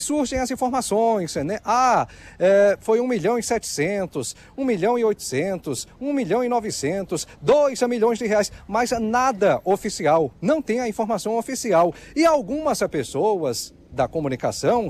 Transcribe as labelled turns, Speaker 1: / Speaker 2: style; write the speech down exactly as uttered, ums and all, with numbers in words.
Speaker 1: Surgem as informações, né? Ah, é, foi um milhão e setecentos, um milhão e oitocentos, um milhão e novecentos, dois milhões de reais, mas nada oficial, não tem a informação oficial. E algumas pessoas da comunicação